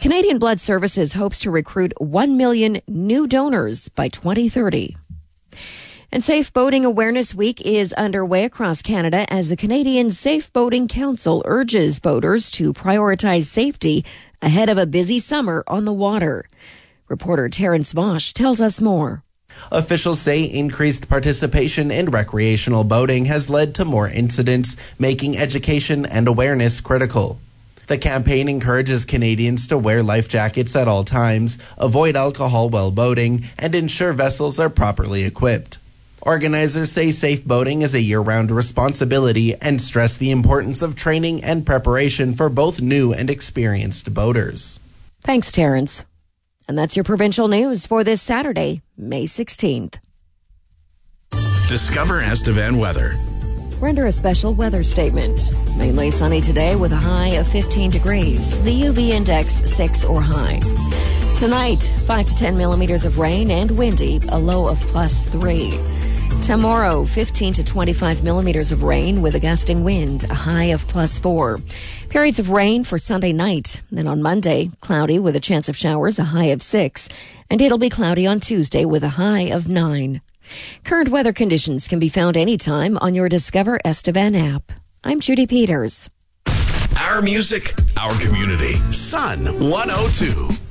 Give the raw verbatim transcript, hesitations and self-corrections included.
Canadian Blood Services hopes to recruit one million new donors by twenty thirty. And Safe Boating Awareness Week is underway across Canada as the Canadian Safe Boating Council urges boaters to prioritize safety ahead of a busy summer on the water. Reporter Terrence Mosh tells us more. Officials say increased participation in recreational boating has led to more incidents, making education and awareness critical. The campaign encourages Canadians to wear life jackets at all times, avoid alcohol while boating, and ensure vessels are properly equipped. Organizers say safe boating is a year-round responsibility and stress the importance of training and preparation for both new and experienced boaters. Thanks, Terrence. And that's your provincial news for this Saturday, May sixteenth. Discover Estevan weather. We're under a special weather statement. Mainly sunny today with a high of fifteen degrees. The U V index six or high. Tonight, five to ten millimeters of rain and windy, a low of plus three. Tomorrow, fifteen to twenty-five millimeters of rain with a gusting wind, a high of plus four. Periods of rain for Sunday night. Then on Monday, cloudy with a chance of showers, a high of six. And it'll be cloudy on Tuesday with a high of nine. Current weather conditions can be found anytime on your Discover Estevan app. I'm Judy Peters. Our music, our community. Sun one oh two.